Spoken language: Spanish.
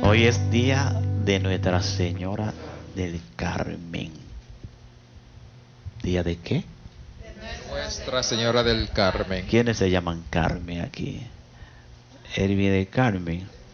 Hoy es día de Nuestra Señora del Carmen. ¿Día de qué? Nuestra Señora del Carmen. ¿Quiénes se llaman Carmen aquí? Elvia del Carmen.